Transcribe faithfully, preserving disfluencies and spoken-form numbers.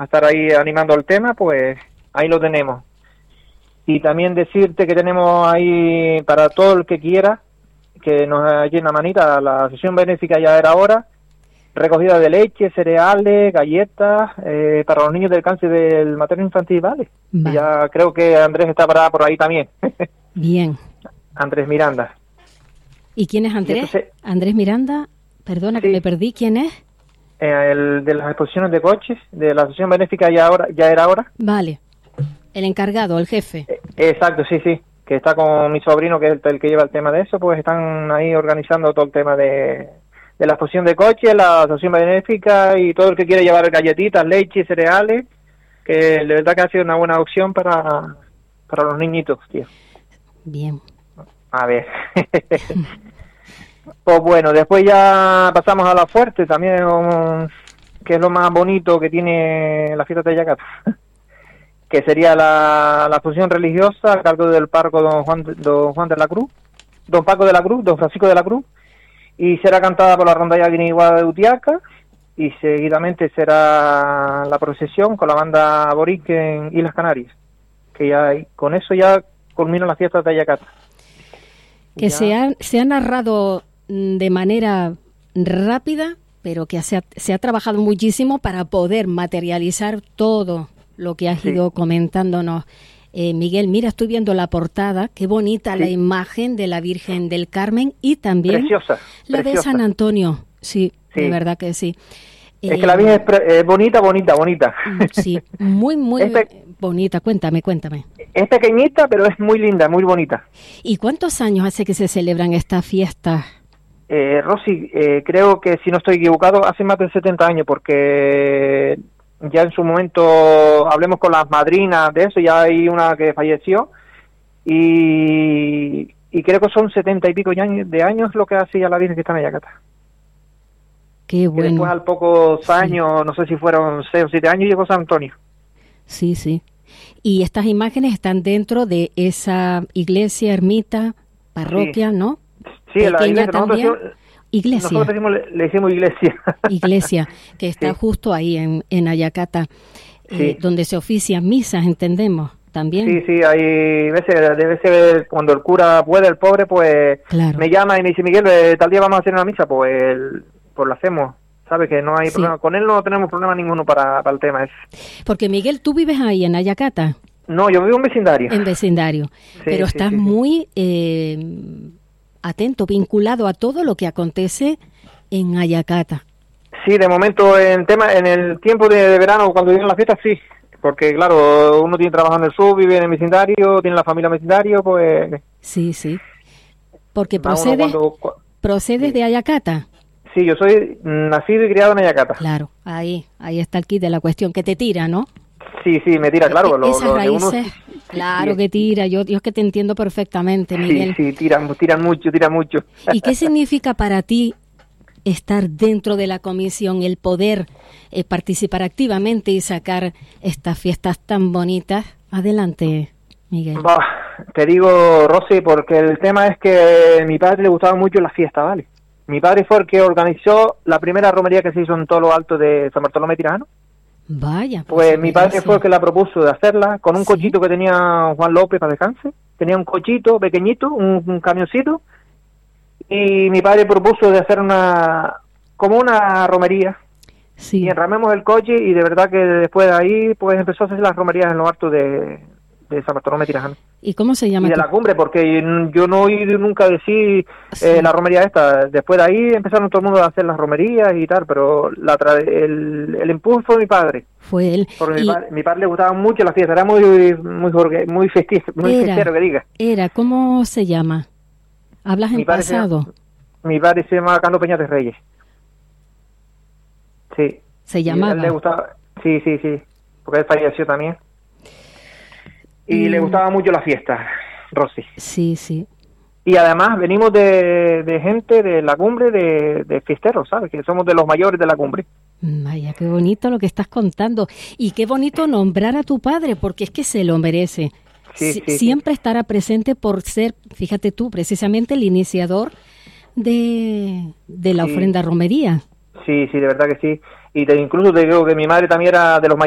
estar ahí animando el tema, pues ahí lo tenemos. Y también decirte que tenemos ahí para todo el que quiera, que nos eche una manita, la sesión benéfica ya era hora, recogida de leche, cereales, galletas, eh, para los niños del cáncer del materno infantil, ¿vale? Vale. Ya creo que Andrés está para por ahí también. Bien. Andrés Miranda. ¿Y quién es Andrés? Entonces, Andrés Miranda, perdona sí. que me perdí, ¿quién es? Eh, el de las exposiciones de coches, de la sesión benéfica ya ahora, ya era hora. Vale, el encargado, el jefe. Eh, exacto, sí, sí, que está con mi sobrino, que es el, el que lleva el tema de eso, pues están ahí organizando todo el tema de, de la exposición de coches, la asociación benéfica y todo el que quiere llevar galletitas, leche, cereales, que de verdad que ha sido una buena opción para, para los niñitos, tío. Bien. A ver. Pues bueno, después ya pasamos a la fuerte, también um, que es lo más bonito que tiene la fiesta de Yacata, que sería la, la función religiosa a cargo del párroco don Juan, don Juan de la Cruz, don Paco de la Cruz, don Francisco de la Cruz, y será cantada por la rondalla guiniguada de Utiaca, y seguidamente será la procesión con la banda Boric en Islas Canarias, que ya con eso ya culmina la fiesta de Yacata. Que se ha, se ha narrado de manera rápida, pero que se ha, se ha trabajado muchísimo para poder materializar todo lo que has sí. ido comentándonos. Eh, Miguel, mira, estoy viendo la portada, qué bonita sí. la imagen de la Virgen del Carmen y también preciosa, la preciosa. de San Antonio. Sí, sí, de verdad que sí. Es eh, que la Virgen es pre- eh, bonita, bonita, bonita. Sí, muy, muy es pe- bonita. Cuéntame, cuéntame. Es pequeñita, pero es muy linda, muy bonita. ¿Y cuántos años hace que se celebran estas fiestas? Eh, Rosy, eh, creo que si no estoy equivocado, hace más de setenta años, porque ya en su momento hablemos con las madrinas de eso, ya hay una que falleció, y, y creo que son setenta y pico de años, de años lo que hace ya la Virgen que está en Yacata. Qué bueno. Que después al pocos años, sí. no sé si fueron seis o siete años, llegó San Antonio. Sí, sí. Y estas imágenes están dentro de esa iglesia, ermita, parroquia, sí. ¿no? Sí, pequeña la iglesia. también. Nosotros decimos, iglesia. Nosotros decimos, le, le decimos iglesia. Iglesia, que está sí. justo ahí en, en Ayacata, sí. eh, donde se ofician misas, entendemos, también. Sí, sí, hay veces, de veces cuando el cura puede, el pobre, pues claro. me llama y me dice, Miguel, eh, tal día vamos a hacer una misa, pues, el, pues lo hacemos. ¿Sabes? Que no hay sí. problema. Con él no tenemos problema ninguno para, para el tema ese. Porque, Miguel, ¿tú vives ahí en Ayacata? No, yo vivo en vecindario. En vecindario. Sí, pero sí, estás sí, muy eh, atento, vinculado a todo lo que acontece en Ayacata. Sí, de momento en tema en el tiempo de, de verano, cuando vienen las fiestas, sí. Porque, claro, uno tiene trabajo en el sur, vive en el vecindario, tiene la familia en el vecindario, pues... Sí, sí. Porque procedes, cuando... procedes de Ayacata. Sí, yo soy nacido y criado en Ayacata. Claro, ahí, ahí está el kit de la cuestión, que te tira, ¿no? Sí, sí, me tira, claro. Lo, Esas lo raíces, uno, claro sí, que tira, yo, yo es que te entiendo perfectamente, Miguel. Sí, sí, tiran, tiran mucho, tiran mucho. ¿Y qué significa para ti estar dentro de la comisión, el poder eh, participar activamente y sacar estas fiestas tan bonitas? Adelante, Miguel. Bah, te digo, Rosy, porque el tema es que a mi padre le gustaba mucho la fiesta, ¿vale? Mi padre fue el que organizó la primera romería que se hizo en todo lo alto de San Bartolomé Tirajano. Vaya. Pues, pues mi padre fue el que la propuso de hacerla con un ¿sí? cochito que tenía Juan López para descanse. Tenía un cochito pequeñito, un, un camioncito. Y mi padre propuso de hacer una, como una romería. Sí. Y enramemos el coche y de verdad que después de ahí pues empezó a hacer las romerías en lo alto de, de San Bartolomé Tirajano. ¿Y cómo se llama? Y de tu... la cumbre, porque yo no oí nunca decir sí. eh, la romería esta. Después de ahí empezaron todo el mundo a hacer las romerías y tal, pero la tra- el, el impulso fue mi padre. Fue él. Porque y... mi, padre, mi padre le gustaba mucho la fiesta, era muy muy muy festivo, muy era, festero que diga. Era, ¿cómo se llama? ¿Hablas en pasado? Se, mi padre se llama Cando Peñates Reyes. Sí. ¿Se llamaba? Y a él le gustaba, sí, sí, sí, porque él falleció también. Y mm. le gustaba mucho la fiesta, Rosy. Sí, sí. Y además venimos de, de gente de la cumbre, de, de fiesteros, ¿sabes? Que somos de los mayores de la cumbre. Vaya, qué bonito lo que estás contando. Y qué bonito nombrar a tu padre, porque es que se lo merece. Sí, sí, Siempre sí. estará presente por ser, fíjate tú, precisamente el iniciador de, de la sí. ofrenda romería. Sí, sí, de verdad que sí. Y te, incluso te digo que mi madre también era de los mayores.